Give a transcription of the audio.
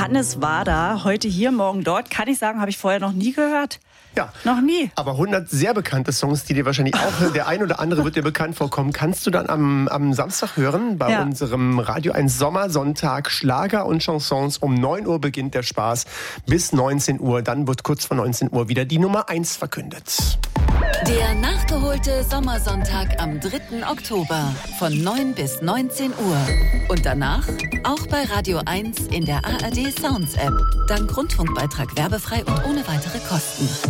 Hannes Wader, heute hier, morgen dort. Kann ich sagen, habe ich vorher noch nie gehört. Ja, noch nie. Aber 100 sehr bekannte Songs, die dir wahrscheinlich auch, der ein oder andere wird dir bekannt vorkommen, kannst du dann am Samstag hören bei unserem Radio 1 Sommersonntag. Schlager und Chansons. Um 9 Uhr beginnt der Spaß bis 19 Uhr. Dann wird kurz vor 19 Uhr wieder die Nummer 1 verkündet. Der nachgeholte Sommersonntag am 3. Oktober von 9 bis 19 Uhr. Und danach auch bei Radio 1 in der ARD Sounds App. Dank Rundfunkbeitrag werbefrei und ohne weitere Kosten.